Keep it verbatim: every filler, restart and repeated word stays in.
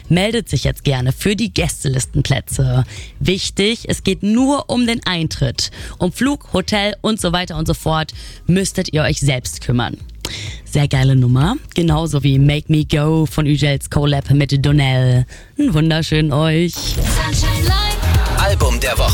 meldet sich jetzt gerne für die Gästelistenplätze. Wichtig, es geht nur um den Eintritt. Um Flug, Hotel und so weiter und so fort müsstet ihr euch selbst kümmern. Sehr geile Nummer. Genauso wie Make Me Go von Ügels Collab mit Donnell. Einen wunderschönen euch. Album der Woche.